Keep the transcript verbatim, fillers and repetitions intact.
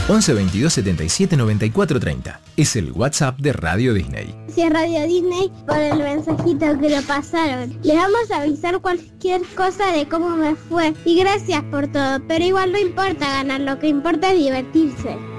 once veintidós setenta y siete noventa y cuatro treinta. Es el WhatsApp de Radio Disney. Si es Radio Disney, por el mensajito que lo pasaron. Les vamos a avisar cualquier cosa de cómo me fue. Y gracias por todo, pero igual no importa ganar, lo que importa es divertirse.